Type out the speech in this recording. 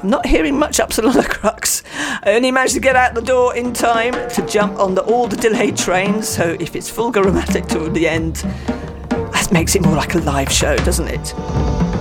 I'm not hearing much Upsilon Crux. I only managed to get out the door in time to jump on all the delayed trains, so if it's full grammatic to the end, that makes it more like a live show, doesn't it?